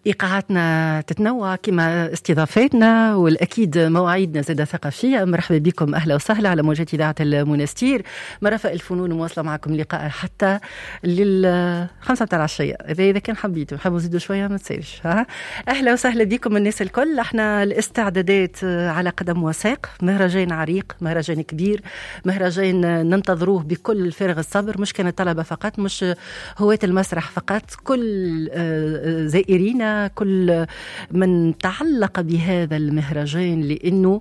إيقاعاتنا تتنوع كما استضافاتنا، والأكيد مواعيدنا زادة ثقافية. مرحبا بكم، أهلا وسهلا على موجات إذاعة المنستير. مرافق الفنون مواصلة معكم لقاء حتى لل5 متاع العشية. إذا كان حبيتوا حابوا زيدوا شوية ما تسالش. أهلا وسهلا بكم الناس الكل. احنا الاستعدادات على قدم وساق. مهرجان عريق، مهرجان كبير، مهرجان ننتظروه بكل فارغ الصبر. مش كان الطلبة فقط، مش هواة المسرح فقط، كل زائرين، كل من تعلق بهذا المهرجان، لأنه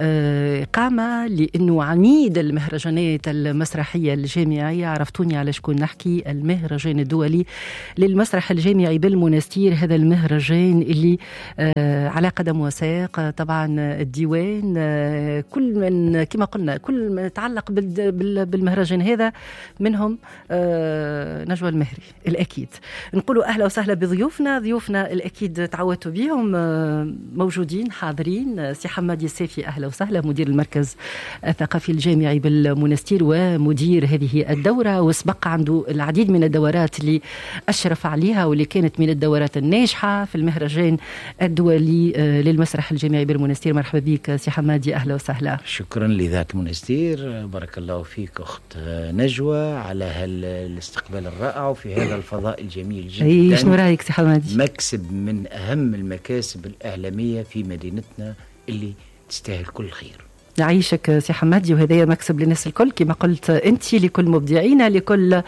لأنه عميد المهرجانات المسرحية الجامعية. عرفتوني على شكون نحكي؟ المهرجان الدولي للمسرح الجامعي بالمنستير. هذا المهرجان اللي على قدم وساق طبعا الديوان، كل من كما قلنا كل من يتعلق بالمهرجان هذا، منهم نجوى المهري. الأكيد نقولوا أهلا وسهلا بضيوفنا. ضيوفنا الأكيد تعودتوا بهم، موجودين حاضرين. سي حمادي السيفي أهلا وسهلا، مدير المركز الثقافي الجامعي بالمنستير ومدير هذه الدورة، وسبق عنده العديد من الدورات اللي أشرف عليها واللي كانت من الدورات الناجحة في المهرجان الدولي للمسرح الجامعي بالمنستير. مرحبا بك سي حمادي، أهلا وسهلا. شكرا لذاة المنستير، بارك الله فيك أخت نجوى على الاستقبال الرائع وفي هذا الفضاء الجميل جدا. شنو رأيك سي حمادي؟ مكسب من أهم المكاسب الإعلامية في مدينتنا اللي تستاهل كل خير. يعيشك سي حمادي، وهذا مكسب للناس الكل كما قلت أنت، لكل مبدعين، لكل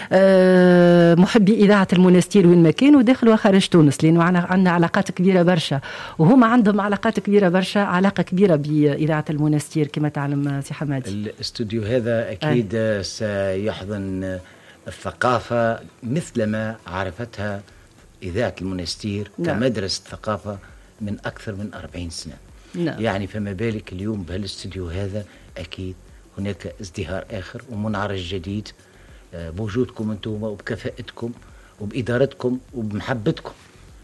محبي إذاعة المنستير وين ما كانوا داخل وخارج تونس، لأنه عندنا علاقات كبيرة برشا، وهم عندهم علاقات كبيرة برشا، علاقة كبيرة بإذاعة المنستير كما تعلم سي حمادي. الاستوديو هذا أكيد سيحضن الثقافة مثلما عرفتها إذاعة المنستير كمدرسة ثقافة من أكثر من 40 سنة. يعني فما بالك اليوم بهالاستوديو هذا، أكيد هناك ازدهار آخر ومنعرج جديد بوجودكم أنتم وبكفاءتكم وبإدارتكم وبمحبتكم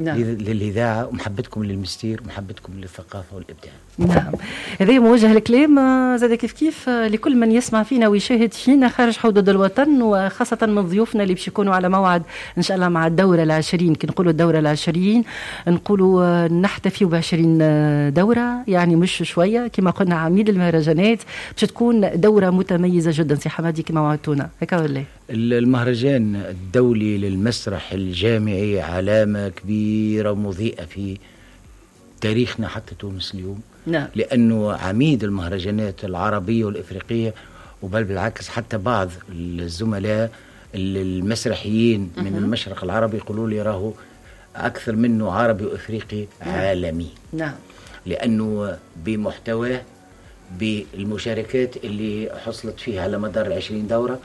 للإذاعة ومحبتكم للمستير ومحبتكم للثقافة والإبداع. نعم، هذا موجه الكلام زاد كيف لكل من يسمع فينا ويشاهد فينا خارج حدود الوطن، وخاصة من ضيوفنا اللي باش يكونوا على موعد إن شاء الله مع الدورة 20. كي نقولوا الدورة 20 نقولوا نحتفي ب20 دورة، يعني مش شوية. كما قلنا عميد المهرجانات باش تكون دورة متميزة جدا سي حمادي كما وعدتونا، هكا ولا؟ المهرجان الدولي للمسرح الجامعي علامة كبيرة ومضيئة في تاريخنا حتى تونس اليوم. نعم. لأنه عميد المهرجانات العربية والإفريقية، وبل بالعكس حتى بعض الزملاء المسرحيين من المشرق العربي يقولوا لي راهو أكثر منه عربي وإفريقي عالمي. نعم. لأنه بمحتواه، بالمشاركات اللي حصلت فيها على مدار 20 دورة،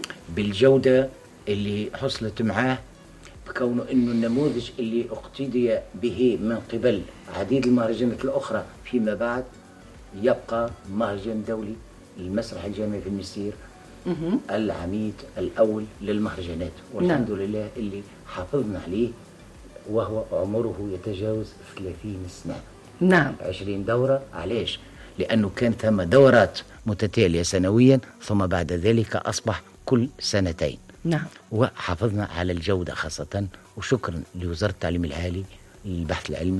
بالجودة اللي حصلت معاه، بكونه أنه النموذج اللي اقتدي به من قبل عديد المهرجانات الأخرى فيما بعد، يبقى مهرجان دولي للمسرح الجامعي في المنستير العميد الأول للمهرجانات، والحمد لله اللي حافظنا عليه وهو عمره يتجاوز 30 سنة. نعم. 20 دورة. علاش؟ لأنه كان ثم دورات متتالية سنويا، ثم بعد ذلك أصبح كل سنتين. نعم. وحافظنا على الجودة خاصة، وشكرا لوزارة التعليم العالي للبحث العلمي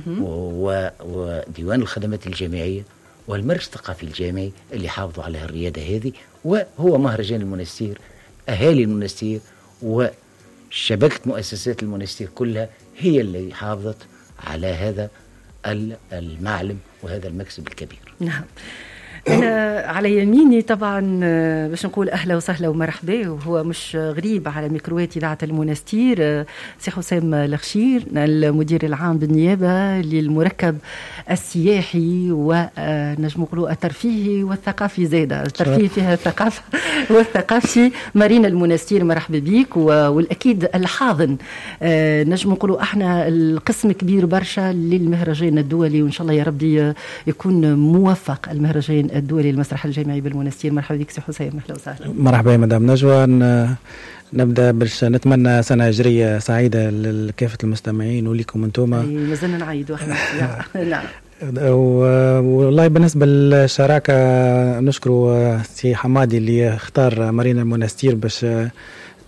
وديوان الخدمات الجامعية والمركز الثقافي الجامعي اللي حافظوا على الريادة هذه. وهو مهرجان المنستير، أهالي المنستير وشبكة مؤسسات المنستير كلها هي اللي حافظت على هذا المعلم وهذا المكسب الكبير. نعم. أنا على يميني طبعا باش نقول أهلا وسهلا ومرحبا، وهو مش غريب على ميكروات إذاعة المنستير، سي حسام الخشير، المدير العام بالنيابة للمركب السياحي ونجم نقولوا الترفيهي والثقافي. زادة الترفيه فيها الثقافة والثقافي. مارينا المنستير مرحبا بيك، والأكيد الحاضن نجم نقولوا احنا القسم كبير برشا للمهرجان الدولي، وإن شاء الله يا ربي يكون موفق المهرجان الدولي للمسرح الجامعي بالمنستير. مرحبا بك سي حسام، اهلا وسهلا. مرحبا مدام نجوى. نبدا باش نتمنى سنه هجريه سعيده لكافه المستمعين وليكم انتم. مازلنا نعيدوا احنا. نعم. والله بالنسبه للشراكه نشكر سي حمادي اللي اختار مارينا المنستير باش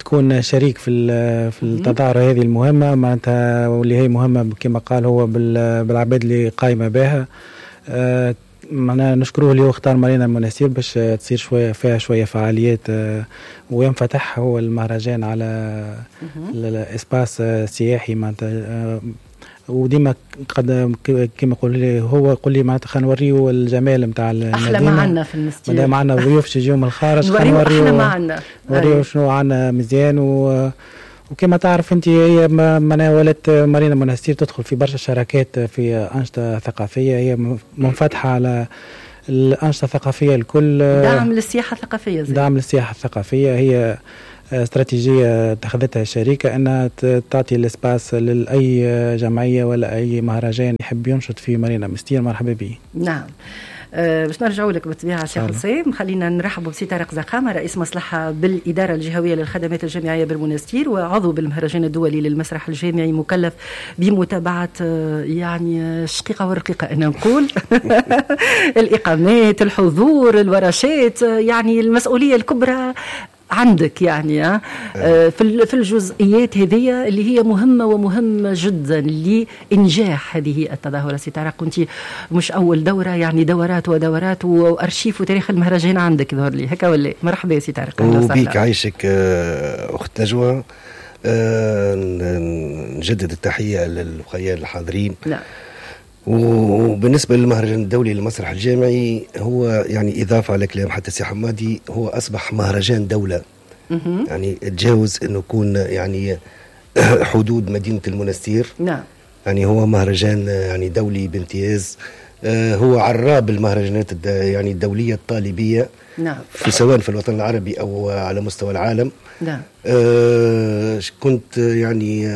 تكون شريك في التظاهرة هذه المهمة معناتها، واللي هي مهمة كما قال هو بالعباد اللي قايمة بها. معنا نشكروه اللي هو اختار مارينا المنستير باش تصير فيها شوية فعاليات، وينفتح هو المهرجان على الاسباس سياحي معناتها. وديما قد كما يقول لي معناتها خلينا نوريو الجمال نتاع المدينه، احلى ما عندنا في المستير، ما معنا ضيوف يجيو من الخارج، نوريو احلى ما عندنا، نوريو شنو عندنا مزيان. وكما تعرف انت هي مناولت مارينا منستير تدخل في برشا شراكات في انشطه ثقافيه، هي منفتحه على الانشطه الثقافيه الكل، دعم للسياحه الثقافيه دعم للسياحه الثقافيه. هي استراتيجية اتخذتها الشركة أنها تعطي الاسباس لأي جمعية ولا أي مهرجان يحب ينشط في مارينا مستير مرحبا به. نعم. باش نرجعوا لك بالطبيعة شيخ حسين، خلينا نرحبوا بسي طارق زقامة رئيس مصلحة بالإدارة الجهوية للخدمات الجامعية بالمنستير وعضو بالمهرجان الدولي للمسرح الجامعي، مكلف بمتابعة يعني الشقيقة والرقيقة أنا نقول الإقامات، الحضور، الورشات، يعني المسؤولية الكبرى عندك يعني في الجزئيات هذه اللي هي مهمة ومهمة جدا لإنجاح هذه التظاهرة. سي طارق كنت مش أول دورة، يعني دورات ودورات وأرشيف وتاريخ المهرجان عندك يظهر لي هكا ولا؟ مرحبا سي طارق. وبيك عايشك أخت نجوى. نجدد التحية للأخويا الحاضرين. نعم. وبالنسبة للمهرجان الدولي للمسرح الجامعي هو يعني إضافة على كلام حتى سي حمادي، هو أصبح مهرجان دولة، يعني تجاوز أنه يكون يعني حدود مدينة المنستير. نعم. يعني هو مهرجان يعني دولي بامتياز، هو عراب المهرجانات يعني الدولية الطالبية. نعم. سواء في الوطن العربي أو على مستوى العالم. نعم. كنت يعني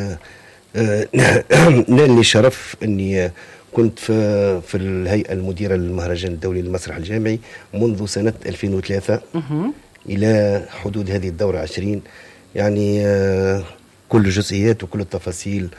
نالني شرف أني كنت في الهيئة المديرة للمهرجان الدولي للمسرح الجامعي منذ سنة 2003 إلى حدود هذه الدورة 20. يعني كل الجزئيات وكل التفاصيل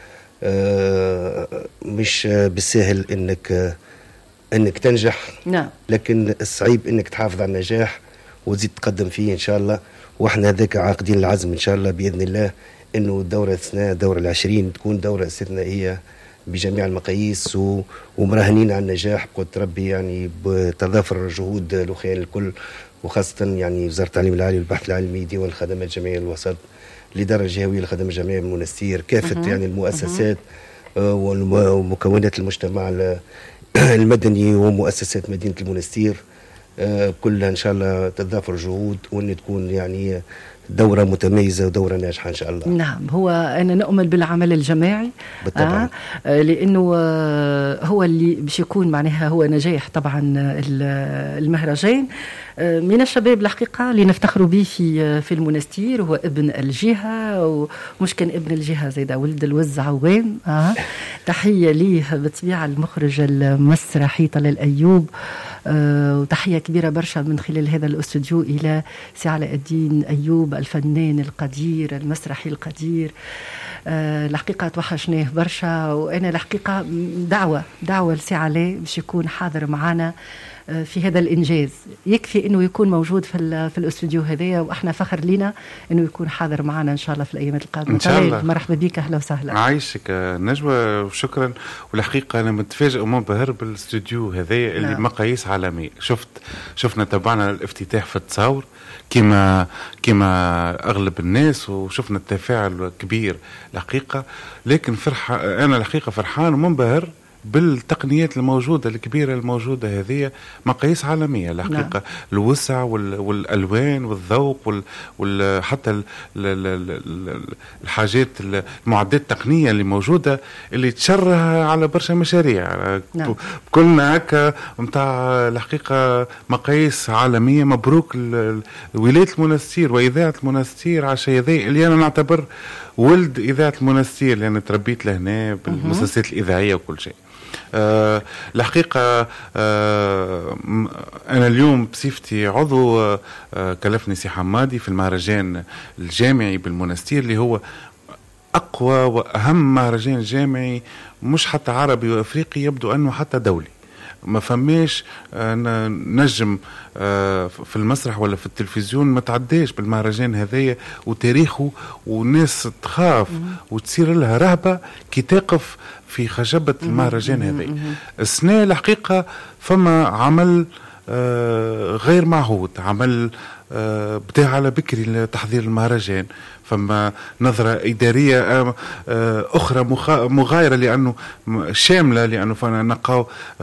مش بالسهل انك تنجح. نعم. لكن الصعيب انك تحافظ على النجاح وتزيد تقدم فيه ان شاء الله. واحنا ذاك عاقدين العزم ان شاء الله باذن الله انه الدورة السنة دورة 20 تكون دورة استثنائية بجميع المقاييس، ومراهنين على النجاح بقدرة ربي، يعني بتضافر جهود الاخوان الكل، وخاصة يعني وزارة التعليم العالي والبحث العلمي، ديوان الخدمات الجامعية الوسط، الإدارة الجهوية للخدمات الجامعية بالمنستير، كافة يعني المؤسسات ومكونات المجتمع المدني ومؤسسات مدينة المنستير كلها إن شاء الله تتضافر جهود وأن تكون يعني دورة متميزة ودورة ناجحة إن شاء الله. نعم. هو أنا نؤمن بالعمل الجماعي بالطبع. لأنه هو اللي باش يكون معناها هو نجاح طبعا المهرجان. من الشباب الحقيقة اللي نفتخروا به في المنستير هو ابن الجهة، ومش كان ابن الجهة زيدا ولد الوز عوام. تحية ليه بالطبيعة المخرج المسرحي طلال أيوب، وتحية كبيرة برشا من خلال هذا الاستوديو إلى سي علاء الدين أيوب الفنان القدير المسرحي القدير. الحقيقة توحشناه برشا، وأنا الحقيقة دعوة لسي علاء باش يكون حاضر معنا في هذا الإنجاز. يكفي أنه يكون موجود في الاستوديو هذايا، وإحنا فخر لنا أنه يكون حاضر معنا إن شاء الله في الأيامات القادمة. إن شاء الله. مرحبا بك، أهلا وسهلا. عايشك نجوى وشكرا. والحقيقة أنا متفاجئ ومنبهر بالاستوديو هذايا اللي مقاييس عالمية. شفنا تبعنا الافتتاح في التصاور كما أغلب الناس، وشفنا التفاعل كبير الحقيقة. لكن أنا الحقيقة فرحان ومنبهر بالتقنيات الموجودة الكبيرة الموجودة، هذه مقاييس عالمية الحقيقة. نعم. الوسع والألوان والذوق وحتى الحاجات المعدات التقنية اللي موجودة اللي تشرها على برشا مشاريع. نعم. كلنا هكا متاع الحقيقة مقاييس عالمية. مبروك ولاية المنستير وإذاعة المنستير على الشيء ذي اللي أنا نعتبر ولد إذاعة المنستير، لأن تربيت لهنا بالمؤسسات الإذاعية وكل شيء. الحقيقة أنا اليوم بصفتي عضو كلفني سي حمادي في المهرجان الجامعي بالمنستير، اللي هو أقوى وأهم مهرجان جامعي مش حتى عربي وأفريقي، يبدو أنه حتى دولي. ما فماش نجم في المسرح ولا في التلفزيون ما تعداش بالمهرجان هذايا وتاريخه، والناس تخاف وتصير لها رهبة كي تقف في خشبة المهرجان هذايا. السنة الحقيقة فما عمل غير معهود، عمل بتاع على بكري لتحضير المهرجان، فما نظرة إدارية أخرى مغايرة لأنه شاملة، لأنه فانا نقاو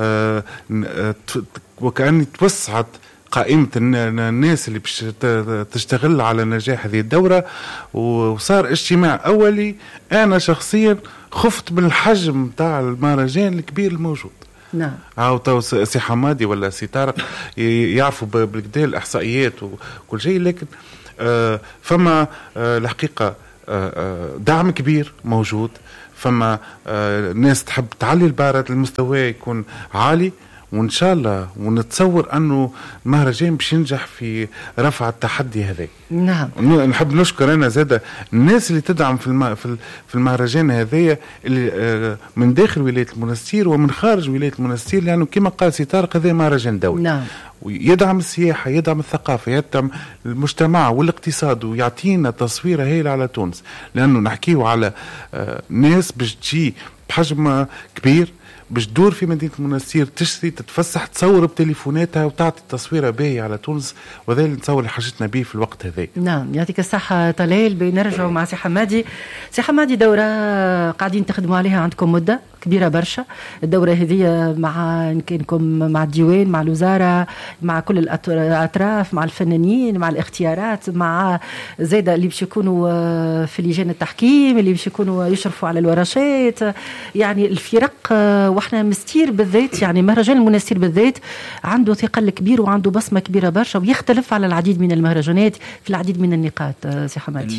وكأني توسعت قائمة الناس اللي تشتغل على نجاح هذه الدورة، وصار اجتماع أولي. أنا شخصيا خفت من الحجم تاع المهرجان الكبير الموجود. نعم. عاو سي حمادي ولا سي طارق يعرفوا بالكدا الإحصائيات وكل شيء، لكن فما الحقيقة دعم كبير موجود، فما ناس تحب تعلي البارد، المستوى يكون عالي، وإن شاء الله ونتصور أنه المهرجان باش ينجح في رفع التحدي هذا. نعم. نحب نشكر أنا زادة الناس اللي تدعم في المهرجان هذايا، اللي من داخل ولاية المنستير ومن خارج ولاية المنستير، لأنه كما قال سي طارق هذا مهرجان دولي. نعم. ويدعم السياحة، يدعم الثقافة، يدعم المجتمع والاقتصاد، ويعطينا تصوير هايلة على تونس، لأنه نحكيه على ناس باش تجي بحجم كبير، باش تدور في مدينة المنستير، تشتري، تتفسح، تصور بتليفوناتها وتعطي تصويرة باهية على تونس، وهذا اللي نتصور اللي حاجتنا به في الوقت هذا. نعم، يعطيك الصحة طلال. بنرجعوا مع سي حمادي. سي حمادي، دورة قاعدين تخدموا عليها عندكم مدة كبيرة برشا. الدورة هذه مع يمكنكم مع الديوان، مع الوزارة، مع كل الأطراف، مع الفنانين، مع الاختيارات، مع زيادة اللي باش يكونوا في لجان التحكيم، اللي باش يكونوا يشرفوا على الورشات، يعني الفرق. واحنا مستير بالذات، يعني مهرجان المنستير بالذات عنده ثقل كبير وعنده بصمة كبيرة برشا، ويختلف على العديد من المهرجانات في العديد من النقاط. سي حمادي،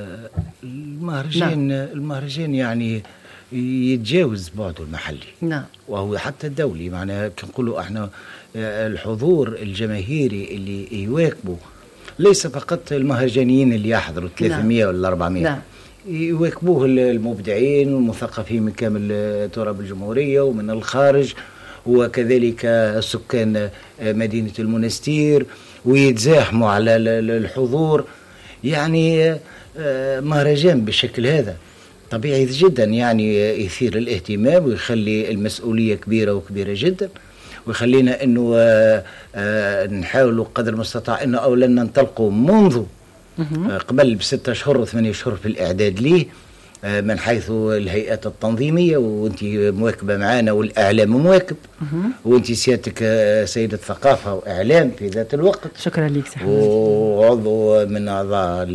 المهرجان يعني يتجاوز بعده المحلي. نعم. وهو حتى الدولي، معناها كنقولوا احنا الحضور الجماهيري اللي يواكبوا ليس فقط المهرجانيين اللي يحضروا 300 ولا 400. نعم. يواكبوه المبدعين والمثقفين من كامل تراب الجمهورية ومن الخارج، وكذلك سكان مدينة المنستير، ويتزاحموا على الحضور. يعني مهرجان بالشكل هذا طبيعي جدا، يعني يثير الاهتمام ويخلي المسؤولية كبيرة وكبيرة جدا، ويخلينا انه نحاولوا قدر المستطاع انه اولا ننطلقوا منذ قبل ب6 أشهر 8 أشهر في الإعداد ليه، من حيث الهيئات التنظيمية، وانت مواكبة معانا، والإعلام مواكب، وانت سيادتك سيدة ثقافة وإعلام في ذات الوقت. شكرا لك سي حمادي. وعضو من أعضاء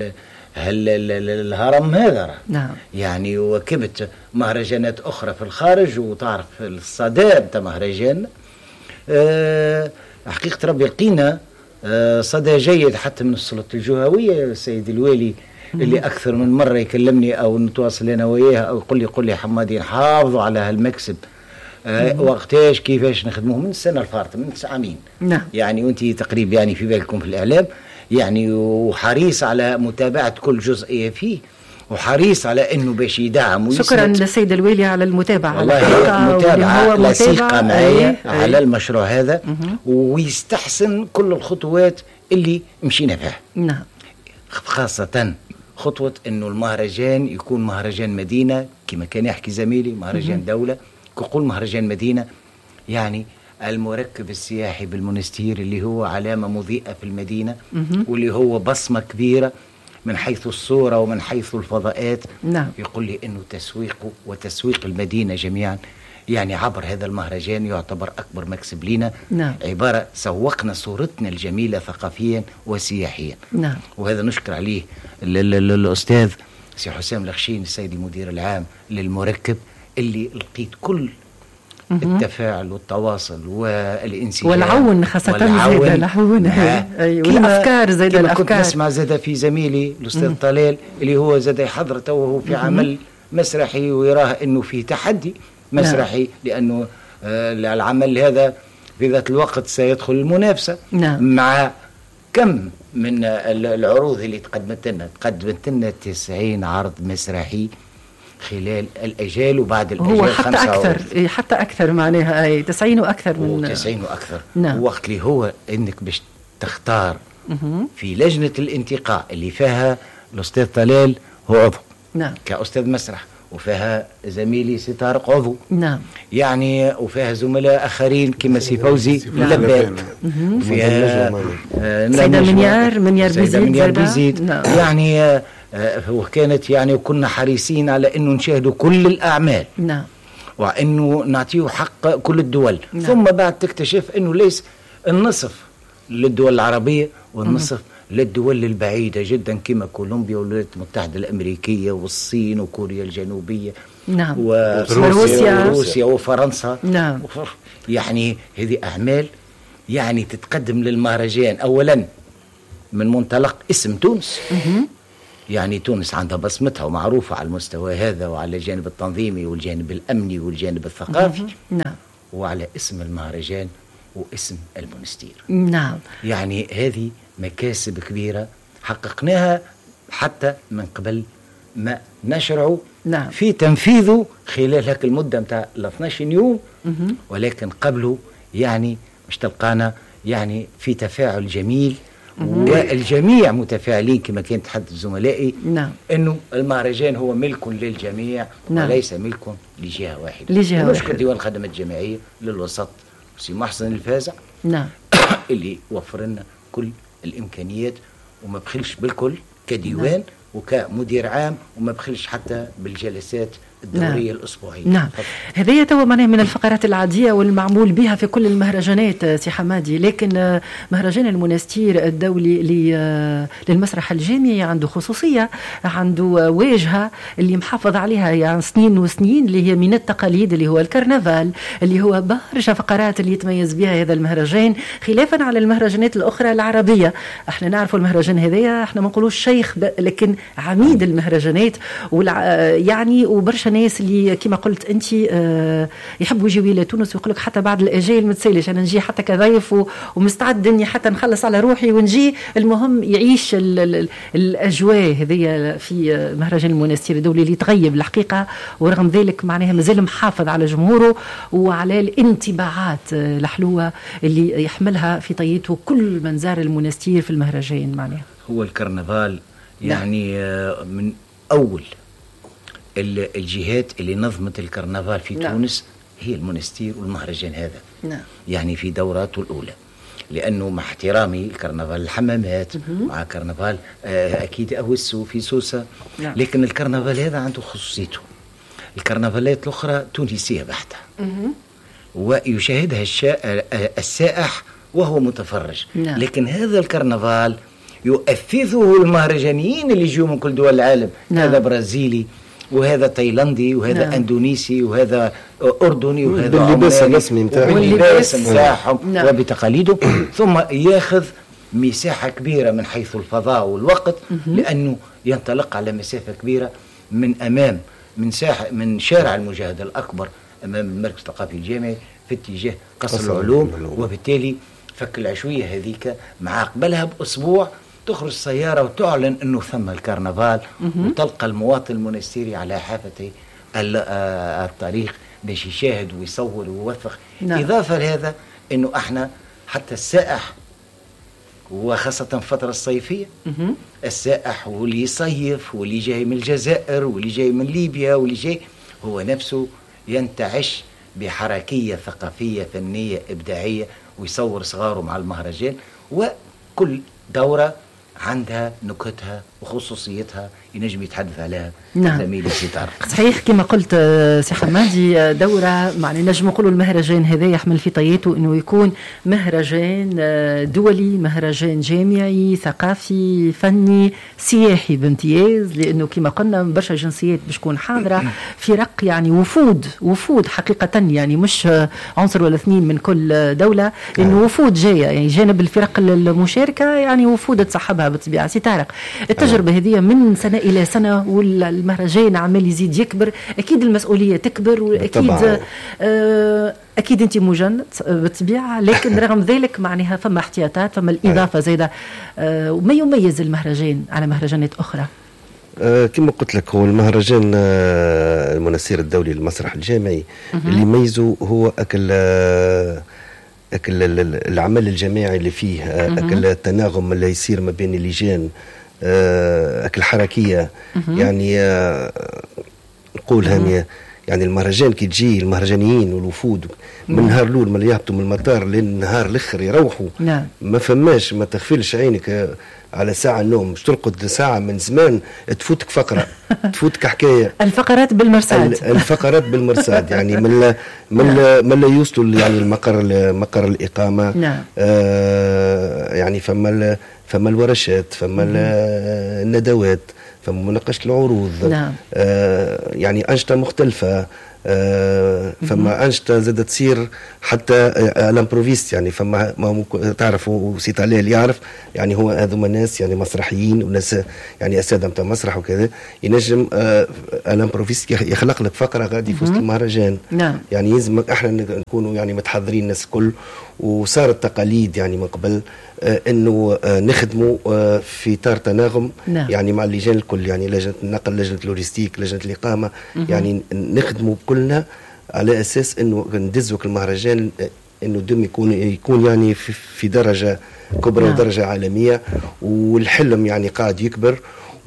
الهرم هذا. نعم. يعني وكبت مهرجانات أخرى في الخارج، وتعرف الصدام تاع مهرجان. حقيقة ربي لقينا صدى جيد حتى من السلطة الجهوية. السيد الوالي اللي أكثر من مرة يكلمني أو نتواصل أنا وياه، أو يقول لي حمادي نحافظوا على هالمكسب. وقتاش كيفاش نخدموه من السنة الفارطة من 9 عامين. نعم. يعني وانت تقريبا يعني في بالكم في الإعلام، يعني وحريص على متابعة كل جزئية فيه، وحريص على انه باش يدعم ويسند. شكرا للسيد الوالي على المتابعه. والله متابعه لصيقه معايا على المشروع هذا، ويستحسن كل الخطوات اللي مشينا فيها. نعم. خاصه خطوه انه المهرجان يكون مهرجان مدينه، كما كان يحكي زميلي مهرجان دوله. كقول مهرجان مدينه يعني المركب السياحي بالمنستير، اللي هو علامه مضيئه في المدينه، واللي هو بصمه كبيره من حيث الصورة ومن حيث الفضاءات. نعم. يقول لي أنه تسويقه وتسويق المدينة جميعا يعني عبر هذا المهرجان يعتبر أكبر مكسب لنا. نعم. عبارة سوقنا صورتنا الجميلة ثقافيا وسياحيا. نعم. وهذا نشكر عليه الأستاذ سي حسام الخشين السيد المدير العام للمركب، اللي لقيت كل التفاعل والتواصل والانسجام والعون، خاصة زيادة العون والأفكار، زيادة الأفكار. كنت نسمع زيادة في زميلي الأستاذ طلال اللي هو زيادة يحضر وهو في عمل مسرحي، ويراه أنه في تحدي مسرحي. نعم. لأنه العمل هذا في ذات الوقت سيدخل المنافسة. نعم. مع كم من العروض اللي تقدمت لنا 90 عرض مسرحي خلال الأجال وبعد الأجال. هو حتى أكثر، حتى أكثر معناها 90 وأكثر من 90 وأكثر. نعم. وقت اللي هو إنك باش تختار في لجنة الانتقاء اللي فيها الأستاذ طلال هو عضو، نعم، كأستاذ مسرح، وفيها زميلي سي طارق عضو، نعم، يعني وفيها زملاء آخرين كما سي فوزي لبات، وفيها سيدة منيار بيزيد، نعم. يعني وكانت يعني وكنا حريصين على أنه نشاهدوا كل الأعمال، نعم، وأنه نعطيه حق كل الدول، نعم. ثم بعد تكتشف أنه ليس النصف للدول العربية والنصف للدول البعيدة جدا كما كولومبيا والولايات المتحدة الأمريكية والصين وكوريا الجنوبية، نعم، وروسيا وفرنسا، نعم. يعني هذه أعمال يعني تتقدم للمهرجان أولا من منطلق اسم تونس. يعني تونس عندها بصمتها ومعروفة على المستوى هذا، وعلى الجانب التنظيمي والجانب الأمني والجانب الثقافي، نعم، وعلى اسم المهرجان واسم المونستير. نعم، يعني هذه مكاسب كبيرة حققناها حتى من قبل ما نشرع، نعم، في تنفيذه خلال هاك المدة متاع 12 يوم، ولكن قبله يعني مش تلقانا يعني في تفاعل جميل، والجميع متفاعلين كما كانت تحدث زملائي، نعم، انه المهرجان هو ملك للجميع، نعم، وليس ملك لجهة واحدة. لجهة نشكر واحدة. ديوان الخدمات الجماعية للوسط سي محسن الفازع، نعم، اللي وفر لنا كل الامكانيات وما بخلش بالكل كديوان، نعم، وكمدير عام، وما بخلش حتى بالجلسات الدورية، نعم، الأسبوعية. نعم، هذه توا معناها من الفقرات العادية والمعمول بها في كل المهرجانات سي حمادي، لكن مهرجان المونستير الدولي للمسرح الجامعي عنده خصوصية، عنده واجهة اللي محافظ عليها يعني سنين وسنين، اللي هي من التقاليد، اللي هو الكرنفال، اللي هو برشا فقرات اللي يتميز بها هذا المهرجان خلافا على المهرجانات الأخرى العربية. احنا نعرفوا المهرجان هذايا، احنا ما نقولوش شيخ لكن عميد المهرجانات، يعني وبرشا ناس اللي كما قلت انت يحبوا يجيوا الى تونس ويقول لك حتى بعد الاجال ما تسالش، انا نجي حتى كضيف ومستعد اني حتى نخلص على روحي ونجي، المهم يعيش الاجواء هذه في مهرجان المونستير الدولي اللي تغيب الحقيقه، ورغم ذلك معناها مازال محافظ على جمهوره وعلى الانطباعات الحلوه اللي يحملها في طيته كل من زار المونستير في المهرجان. معناها هو الكرنفال يعني من اول الجهات اللي نظمت الكرنفال في تونس هي المونستير والمهرجان هذا. نعم. يعني في دوراته الأولى، لأنه مع احترامي الكرنفال الحمامات مع كرنفال أكيد أوسو في سوسة، لكن الكرنفال هذا عنده خصوصيته. الكرنفالات الأخرى تونسية بحتة ويشاهدها السائح وهو متفرج. لكن هذا الكرنفال يؤثثه المهرجانيين اللي يجوا من كل دول العالم. هذا برازيلي وهذا تايلاندي وهذا اندونيسي وهذا اردني وهذا باللباس الرسمي نتاعهم باللباس نتاعهم وبتقاليدهم، ثم ياخذ مساحه كبيره من حيث الفضاء والوقت، لانه ينطلق على مسافه كبيره من امام من شارع المجاهده الاكبر امام المركز الثقافي الجامعي في اتجاه قصر العلوم، وبالتالي فك العشويه هذيك مع قبلها باسبوع تخرج سيارة وتعلن أنه ثم الكرنفال، وتلقى المواطن المونستيري على حافة الطريق باش يشاهد ويصور ويوثق. إضافة لهذا أنه احنا حتى السائح وخاصة الفترة الصيفية، السائح واللي يصيف واللي جاي من الجزائر واللي جاي من ليبيا واللي جاي هو نفسه ينتعش بحركية ثقافية فنية إبداعية، ويصور صغاره مع المهرجان. وكل دورة عندها نكتها وخصوصيتها ينجم يتحدث عليها زميلي سي طارق. صحيح كما قلت سي حمادي، دورة معني نجم نقولوا المهرجان هذا يحمل في طياته انه يكون مهرجان دولي، مهرجان جامعي ثقافي فني سياحي بامتياز، لانه كما قلنا برشا جنسيات باش تكون حاضرة، فرق يعني وفود حقيقة، يعني مش عنصر ولا اثنين من كل دولة، لانه وفود جاية يعني جانب الفرق المشاركة، يعني وفود تصحبها بالطبيعة. سي طارق، التجربة هذه من سنة إلى سنة والمهرجان عمال يزيد يكبر، أكيد المسؤولية تكبر، وأكيد أكيد أنت مجند بالطبيعة، لكن رغم ذلك معناها فما احتياطات، فما الإضافة زايدة. وما يميز المهرجان على مهرجانات أخرى؟ كما قلت لك، هو المهرجان المنسير الدولي للمسرح الجامعي اللي يميزه هو أكل العمل الجماعي اللي فيه، أكل التناغم اللي يصير ما بين اللجان، أكل حركية. يعني نقولها يعني المهرجان كي تجي المهرجانيين والوفود من نهار الاول من يهبطوا من المطار للنهار الاخر يروحوا، ما فماش، ما تغفلش عينك على ساعه النوم، مش ترقد ساعه من زمان تفوتك فقره تفوتك حكايه. الفقرات بالمرصاد الفقرات بالمرصاد يعني من لا يوصلوا يعني مقر الاقامه. يعني فما الورشات، فما الندوات، فما مناقشه العروض. يعني انشطه مختلفه. فما أنشطة زادت تصير حتى الامبروفيست. يعني فما ما تعرف وسيط عليه اللي يعرف، يعني هو هذوما ناس يعني مسرحيين وناس يعني أساتذة نتاع مسرح وكذا، ينجم الامبروفيست يخلق لك فقرة غادي في وسط المهرجان. يعني يلزم احنا نكونوا يعني متحضرين الناس الكل. وصارت تقاليد يعني من قبل انه نخدموا في اطار تناغم يعني مع اللجان الكل، يعني لجنه النقل، لجنه اللوجستيك، لجنه الاقامه، يعني نخدموا كلنا على اساس انه ندزوك المهرجان انه دم يكون يعني في درجه كبرى ودرجه عالميه، والحلم يعني قاعد يكبر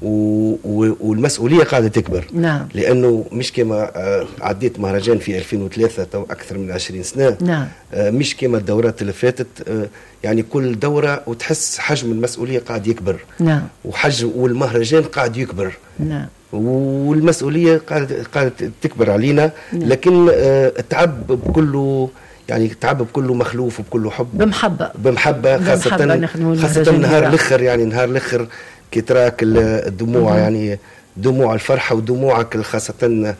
والمسؤوليه قاعده تكبر. لانه مش كما عديت مهرجان في 2003 تو اكثر من 20 سنه. مش كما الدورات اللي فاتت، يعني كل دوره وتحس حجم المسؤوليه قاعد يكبر. وحجم والمهرجان قاعد يكبر. والمسؤوليه قاعده تكبر علينا. لكن التعب بكله يعني تعب بكله مخلوف وبكله حب، بمحبه خاصه نهار الاخر. يعني نهار الاخر كي تراك الدموع، يعني دموع الفرحه ودموعك خاصه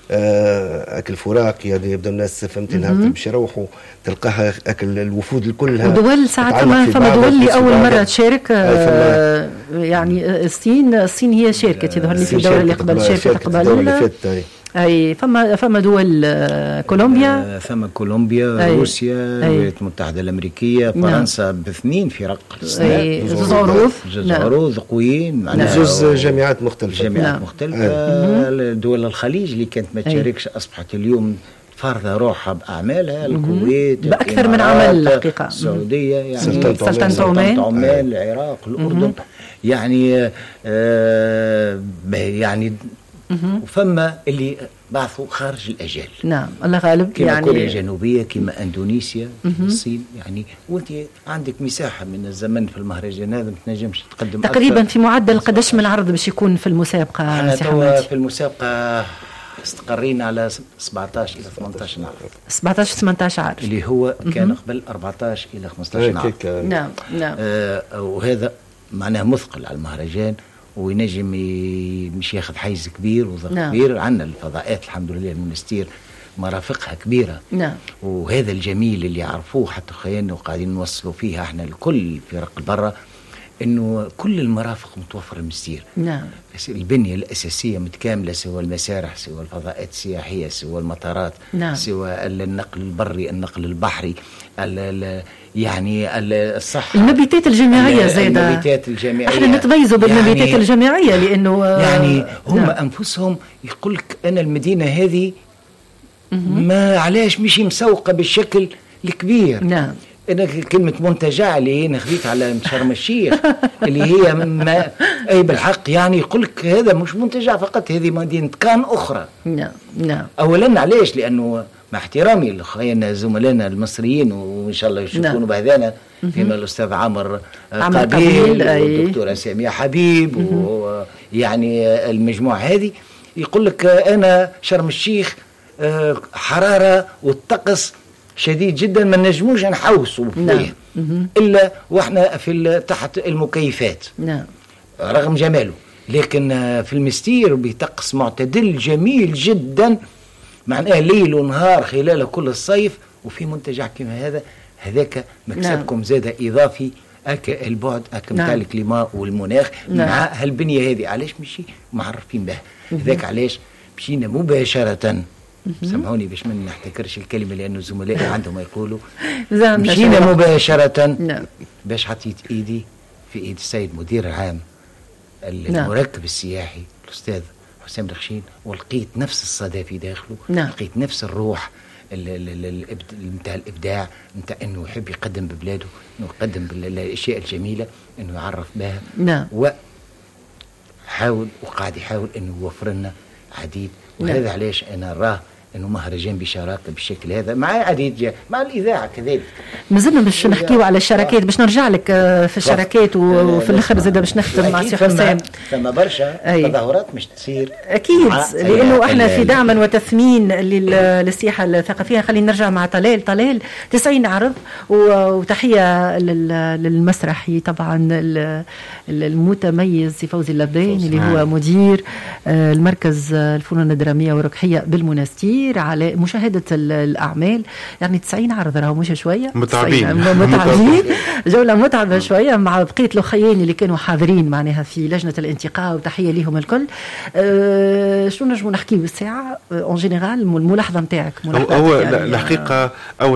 اكل فراق. يعني يبدا الناس فهمتي نهار باش يروحوا تلقاها اكل الوفود الكلها. ودول ساعات فما دول اللي اول مره تشارك. يعني الصين هي شاركت، يظهر لي في الدوره اللي قبل شاركت قبل. اي فما دول كولومبيا، فما كولومبيا، روسيا، الولايات المتحده الامريكيه، فرنسا باثنين فرق، زوز عروض قويين، زوز جامعات مختلفه. دول الخليج اللي كانت ما تشاركش اصبحت اليوم فرض روحها باعمالها، الكويت باكثر من عمل الحقيقه، السعوديه يعني سلطنه عمان، العراق، الاردن. يعني يعني وفما اللي بعثوا خارج الأجال. الله غالب. كما يعني كوريا الجنوبية، كما أندونيسيا، الصين. يعني وانت عندك مساحة من الزمن في المهرجان هذا، ما تنجمش تقدم تقريبا أكثر. في معدل قداش من العرض باش يكون في المسابقة؟ احنا توا في المسابقة استقرينا على 17 إلى 18 عرض. 17-18 عرض اللي هو كان قبل 14 إلى 15 عرض. نعم. وهذا معناه مثقل على المهرجان، وينجم مش ياخذ حيز كبير وضغط كبير. عندنا الفضاءات الحمد لله المنستير مرافقها كبيرة. وهذا الجميل اللي يعرفوه حتى خيالنا وقاعدين نوصلوا فيها احنا الكل فرق البرة، انه كل المرافق متوفرة المنستير. البنية الأساسية متكاملة، سوى المسارح، سوى الفضاءات السياحية، سوى المطارات، سوى النقل البري، النقل البحري، يعني الصحة، المبيتات الجامعية زايدة. المبيتات الجامعية احنا نتميزوا بالمبيتات يعني الجامعية لأنه يعني هم أنفسهم يقولك أنا المدينة هذه ما علاش مش مسوقة بالشكل الكبير. أنا كلمة منتجع اللي أنا خذيت على شرم الشيخ اللي هي ما أي بالحق، يعني يقولك هذا مش منتجع فقط، هذه مدينة كان أخرى. أولا علاش؟ لأنه مع احترامي لخينا زملائنا المصريين، وإن شاء الله يشوفون بهذانا فيما الأستاذ عمر قابيل والدكتورة سامية حبيب ويعني المجموعة هذه، يقول لك أنا شرم الشيخ حرارة والطقس شديد جدا، ما نجموش نحوسوا فيه إلا وإحنا في تحت المكيفات رغم جماله. لكن في المستير بطقس معتدل جميل جدا، معناه ليل ونهار خلال كل الصيف، وفي منتجع كما هذا، هذاك مكسبكم زاد إضافي. البعد متاع الكليما والمناخ مع هالبنية هذه، علاش مشي معرفين به هذاك؟ علاش مشينا مباشرة، سامحوني باش ما نحتكرش الكلمة لأنه زملائي عندهم يقولوا مشينا مباشرة باش حطيت إيدي في إيد السيد مدير العام المركب السياحي الأستاذ حسام الخشين، ولقيت نفس الصدى في داخله. نعم. لقيت نفس الروح متاع الإبداع، متاع أنه يحب يقدم ببلاده، أنه يقدم بالأشياء الجميلة، أنه يعرف بها. نعم. وحاول وقاعد يحاول أنه يوفر لنا عديد. وهذا نعم. علاش أنا راه انه مهرجان بشراكه بالشكل هذا مع عديد مع الاذاعه كذلك. مازلنا باش نحكيو على الشراكات، باش نرجع لك في الشراكات وفي الاخر زاد باش نختم مع سي حسام. ثم برشا تظاهرات مش تصير اكيد، لانه احنا في دعم وتثمين للسياحه الثقافيه. خلينا نرجع مع طلال 90 عرض، وتحيه للمسرحي طبعا المتميز سي فوزي اللبان اللي هو مدير المركز الفنون الدراميه والركحيه بالمنستير على مشاهدة الأعمال. يعني 90 عرض راهو مش شوية، متعبين جولة متعبة شوية مع بقية الأخيين اللي كانوا حاضرين معناها في لجنة الانتقاء، وتحية لهم الكل. شو نجمو نحكي بالساعة اون جينيرال الملاحظة نتاعك؟ هو يعني الحقيقة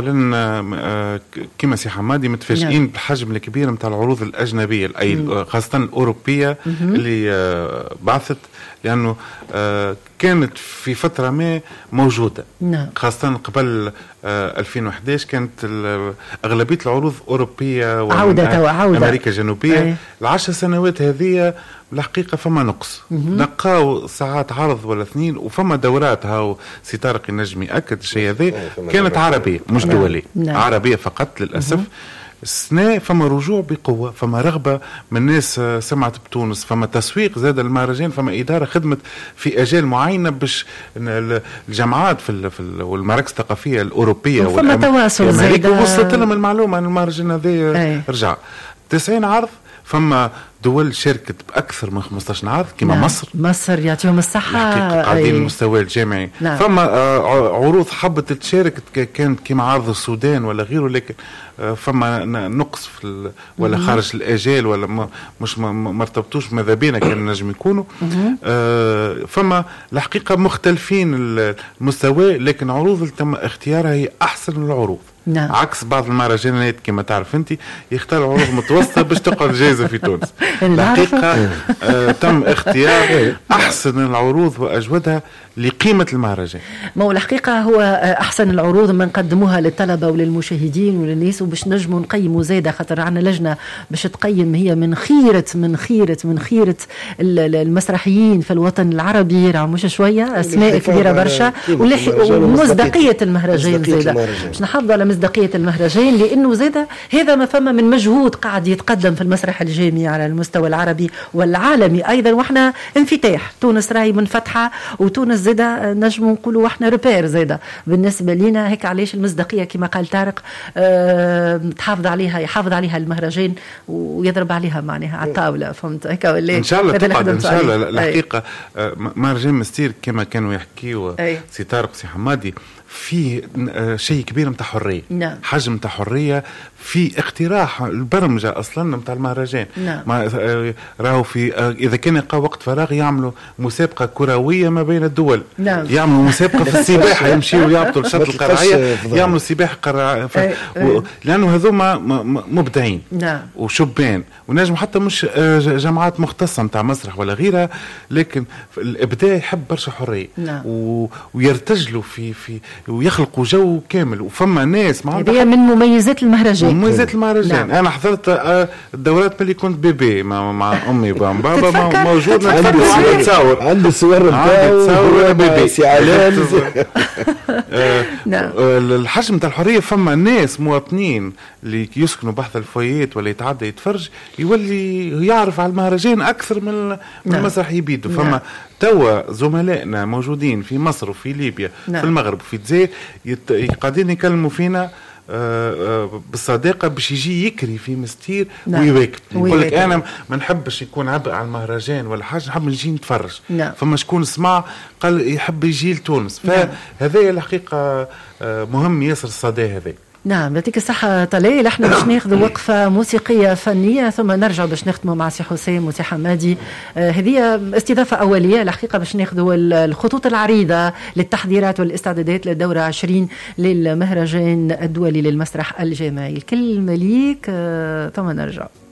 أولا كما سي حمادي متفاجئين نعم. بالحجم الكبير متاع العروض الأجنبية أي خاصة الأوروبية اللي بعثت، لأنه كانت في فترة ما موجودة نعم. خاصة قبل 2011 كانت أغلبية العروض أوروبية عودة أمريكا الجنوبية. 10 سنوات هذه الحقيقة فما نقص، نقاو ساعات عرض ولا 2، وفما دورات هاو سي طارق النجمي أكد الشيء هذا كانت عربية مش دولية نعم. عربية فقط للأسف. السنة فما رجوع بقوة، فما رغبة من الناس سمعت بتونس، فما تسويق زاد المهرجان، فما إدارة خدمت في أجال معينة باش الجامعات والمراكز الثقافية الأوروبية وفما تواصل زاد وصلت لهم المعلومة أن المهرجان هذا رجع 90 عرض. فما دول شاركت بأكثر من 15 عرض كما نعم. مصر يعطيهم الصحة قاعدين المستوى الجامعي نعم. فما عروض حبت تشارك كانت كما عرض السودان ولا غيره، لكن فما نقص في ولا خارج الأجال ولا مش مرتبطوش ماذا بينا كان نجم يكونوا. فما الحقيقة مختلفين المستوى، لكن عروض اللي تم اختيارها هي أحسن العروض نعم. عكس بعض المهرجانات كما تعرف انت يختار عروض متوسطة باش تقعد جائزة في تونس. الحقيقة تم اختيار أحسن العروض وأجودها لقيمة المهرجان. ما هو الحقيقة هو أحسن العروض من قدموها للطلبة وللمشاهدين وللناس، وباش نجموا نقيموا زايدة، خاطر عنا لجنة باش تقيم هي من خيرة المسرحيين في الوطن العربي، راه مش شوية أسماء كبيرة برشا، ومصداقية المهرجان زايدة باش نحافظوا على مصداقية المهرجان، لأنه زايدة هذا ما فما من مجهود قاعد يتقدم في المسرح الجامعي على المستوى العربي والعالمي أيضا. وإحنا انفتاح، تونس راهي منفتحة، وتونس زاده نجموا نقولوا واحنا ريبير زاده بالنسبه لنا هيك. علاش المصداقيه كما قال طارق تحافظ عليها، يحافظ عليها المهرجان ويضرب عليها معناها على الطاوله، فهمت هيك ولا ان شاء الله تقعد ان شاء الله. الحقيقه مهرجان مستير كما كانوا يحكيوا سي طارق سي حمادي في شيء كبير متاع حريه نعم. حجم متاع حريه في اقتراح البرمجه اصلا متاع المهرجان نعم. راهو في اذا كان يلقى وقت فراغ يعملوا مسابقه كرويه ما بين الدول نعم. يعملوا مسابقه في السباحه يمشيوا يعطوا الشط القرعيه يعملوا سباحه لانه هذوما مبدعين نعم. وشبان ونجم حتى مش جامعات مختصه متاع مسرح ولا غيرها، لكن الابداع يحب برشا حريه نعم. ويرتجلوا في ويخلقوا جو كامل. وفما ناس هذه من مميزات المهرجان نعم. انا حضرت الدورات ملي كنت بيبي مع امي بابا موجود عنده الصور نتاعو بيبي سي علان نعم. الحجم نتاع الحريه، فما ناس مواطنين اللي يسكنوا بحث الفويات ولا يتعدى يتفرج يولي يعرف على المهرجان اكثر من المسرح يبيدوا. فما توا زملائنا موجودين في مصر وفي ليبيا في المغرب وفي الجزائر قاعدين يكلموا فينا بالصداقة باش يجي يكري في مستير ويواكب. يقول لك أنا ما نحبش يكون عبء على المهرجان ولا حاجة، نحب نجي نتفرج. فما شكون سمع قال يحب يجي لتونس، فهذا الحقيقة مهم ياسر الصدى هذا. نعم يعطيك الصحة طلال. احنا باش ناخذ وقفة موسيقية فنية ثم نرجع باش نختموا مع سي حسام وسي حمادي. هذه استضافة أولية الحقيقة باش ناخذوا الخطوط العريضة للتحضيرات والاستعدادات للدورة 20 للمهرجان الدولي للمسرح الجامعي. الكلمة ليك ثم نرجع.